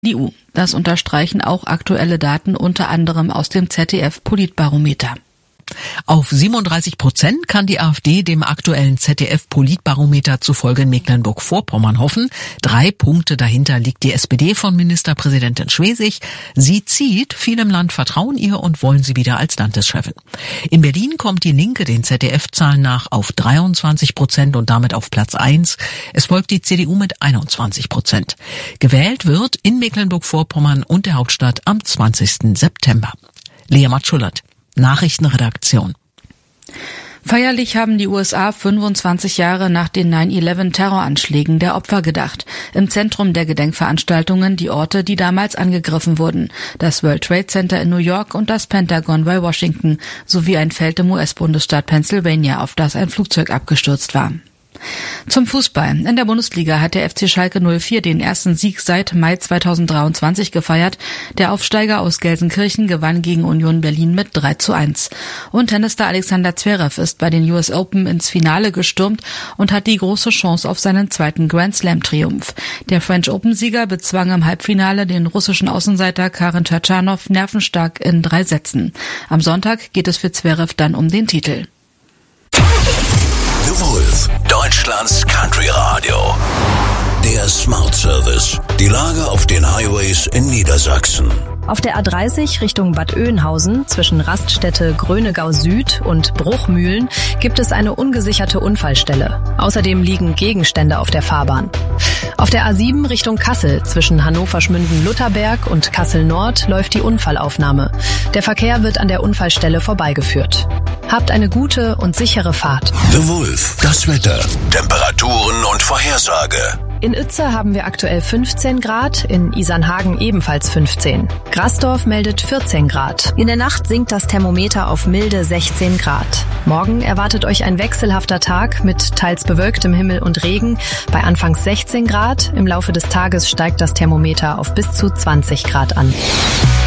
CDU. Das unterstreichen auch aktuelle Daten, unter anderem aus dem ZDF-Politbarometer. Auf 37% kann die AfD dem aktuellen ZDF-Politbarometer zufolge in Mecklenburg-Vorpommern hoffen. 3 Punkte dahinter liegt die SPD von Ministerpräsidentin Schwesig. Sie zieht, viele im Land vertrauen ihr und wollen sie wieder als Landeschefin. In Berlin kommt die Linke den ZDF-Zahlen nach auf 23% und damit auf Platz 1. Es folgt die CDU mit 21%. Gewählt wird in Mecklenburg-Vorpommern und der Hauptstadt am 20. September. Lea Matschullert, Nachrichtenredaktion. Feierlich haben die USA 25 Jahre nach den 9/11-Terroranschlägen der Opfer gedacht. Im Zentrum der Gedenkveranstaltungen die Orte, die damals angegriffen wurden. Das World Trade Center in New York und das Pentagon bei Washington sowie ein Feld im US-Bundesstaat Pennsylvania, auf das ein Flugzeug abgestürzt war. Zum Fußball. In der Bundesliga hat der FC Schalke 04 den ersten Sieg seit Mai 2023 gefeiert. Der Aufsteiger aus Gelsenkirchen gewann gegen Union Berlin mit 3:1. Und Tennisstar Alexander Zverev ist bei den US Open ins Finale gestürmt und hat die große Chance auf seinen zweiten Grand Slam-Triumph. Der French Open-Sieger bezwang im Halbfinale den russischen Außenseiter Karen Tschatschanow nervenstark in 3 Sätzen. Am Sonntag geht es für Zverev dann um den Titel. The Wolf, Deutschlands Country Radio. Der Smart Service. Die Lage auf den Highways in Niedersachsen. Auf der A30 Richtung Bad Oeynhausen zwischen Raststätte Grönegau Süd und Bruchmühlen gibt es eine ungesicherte Unfallstelle. Außerdem liegen Gegenstände auf der Fahrbahn. Auf der A7 Richtung Kassel zwischen Hannover-Schmünden-Lutherberg und Kassel Nord läuft die Unfallaufnahme. Der Verkehr wird an der Unfallstelle vorbeigeführt. Habt eine gute und sichere Fahrt. The Wolf, das Wetter, Temperaturen und Vorhersage. In Uetze haben wir aktuell 15 Grad, in Isernhagen ebenfalls 15. Grasdorf meldet 14 Grad. In der Nacht sinkt das Thermometer auf milde 16 Grad. Morgen erwartet euch ein wechselhafter Tag mit teils bewölktem Himmel und Regen bei anfangs 16 Grad. Im Laufe des Tages steigt das Thermometer auf bis zu 20 Grad an.